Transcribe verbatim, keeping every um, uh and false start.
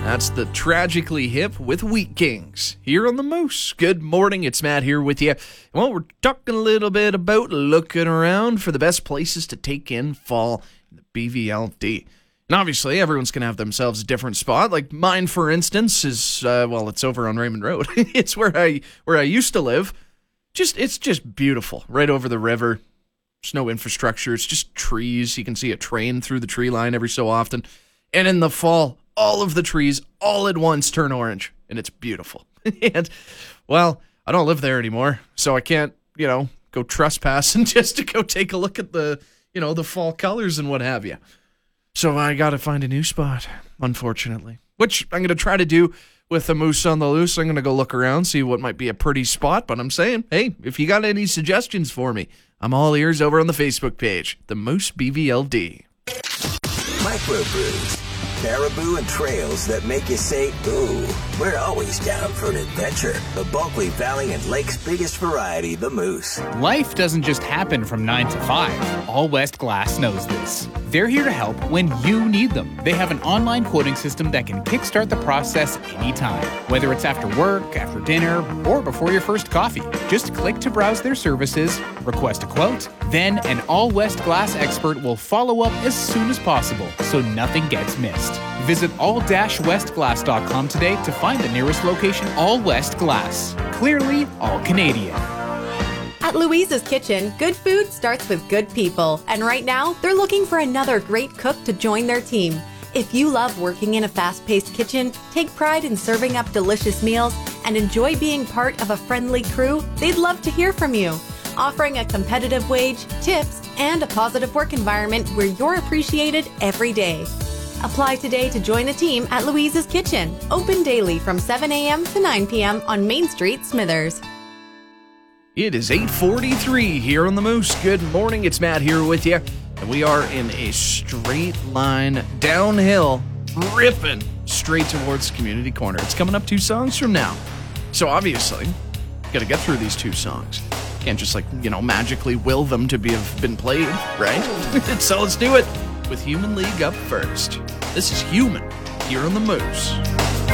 That's the Tragically Hip with Wheat Kings here on the Moose. Good morning, it's Matt here with you. Well, we're talking a little bit about looking around for the best places to take in fall in the B V L D. And obviously, everyone's going to have themselves a different spot. Like mine, for instance, is, uh, well, it's over on Raymond Road. It's where I where I used to live. Just It's just beautiful, right over the river. There's no infrastructure. It's just trees. You can see a train through the tree line every so often. And in the fall, all of the trees all at once turn orange, and it's beautiful. And, well, I don't live there anymore, so I can't, you know, go trespassing just to go take a look at the, you know, the fall colors and what have you. So I got to find a new spot, unfortunately, which I'm going to try to do with the Moose on the Loose. I'm going to go look around, see what might be a pretty spot, but I'm saying, hey, if you got any suggestions for me, I'm all ears over on the Facebook page, the Moose B V L D. Microbrews. Caribou and trails that make you say, ooh, we're always down for an adventure. The Bulkley Valley and Lake's biggest variety, the Moose. Life doesn't just happen from nine to five. All West Glass knows this. They're here to help when you need them. They have an online quoting system that can kickstart the process anytime. Whether it's after work, after dinner, or before your first coffee. Just click to browse their services, request a quote, then an All West Glass expert will follow up as soon as possible so nothing gets missed. Visit all west glass dot com today to find the nearest location. All West Glass. Clearly all Canadian. At Louise's Kitchen, good food starts with good people. And right now, they're looking for another great cook to join their team. If you love working in a fast-paced kitchen, take pride in serving up delicious meals, and enjoy being part of a friendly crew, they'd love to hear from you. Offering a competitive wage, tips, and a positive work environment where you're appreciated every day. Apply today to join the team at Louise's Kitchen. Open daily from seven a.m. to nine p.m. on Main Street, Smithers. It is eight forty-three here on the Moose. Good morning, it's Matt here with you. And we are in a straight line downhill, ripping straight towards Community Corner. It's coming up two songs from now. So obviously, got to get through these two songs. Can't just like, you know, magically will them to be have been played, right? So let's do it with Human League up first. This is Human here on the Moose.